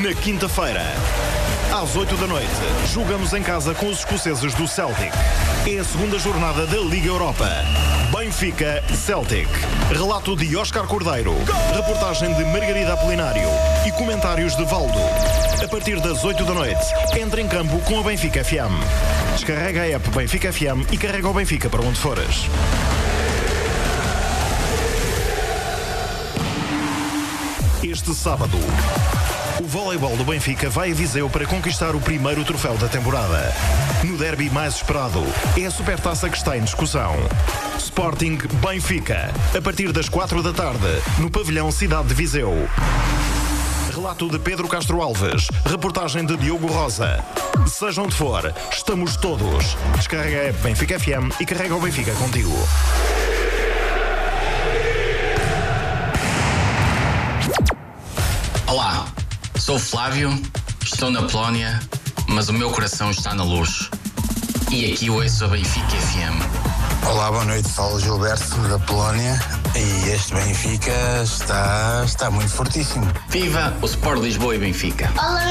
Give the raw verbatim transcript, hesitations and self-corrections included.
na quinta-feira. Às oito da noite, jogamos em casa com os escoceses do Celtic. É a segunda jornada da Liga Europa. Benfica-Celtic. Relato de Óscar Cordeiro. Reportagem de Margarida Apolinário. E comentários de Valdo. A partir das oito da noite, entra em campo com a Benfica F M. Descarrega a app Benfica F M e carrega o Benfica para onde fores. Este sábado, o voleibol do Benfica vai a Viseu para conquistar o primeiro troféu da temporada. No derby mais esperado, é a Supertaça que está em discussão. Sporting Benfica, a partir das quatro da tarde, no pavilhão Cidade de Viseu. Relato de Pedro Castro Alves, reportagem de Diogo Rosa. Seja onde for, estamos todos. Descarrega a app Benfica F M e carrega o Benfica contigo. Olá, sou o Flávio, estou na Polónia, mas o meu coração está na luz. E aqui ouço a Benfica F M. Olá, boa noite, falo Gilberto da Polónia e este Benfica está, está muito fortíssimo. Viva o Sport Lisboa e Benfica! Olá,